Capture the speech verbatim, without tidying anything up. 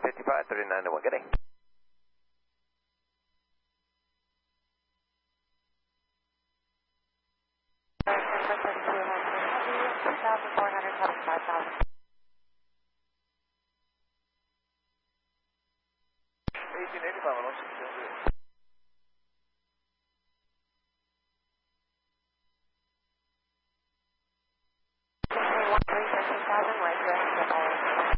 fifty-five, thirty-nine to one. Good day. two thousand four hundred seventy-five thousand. eighteen eighty-five, one oh six.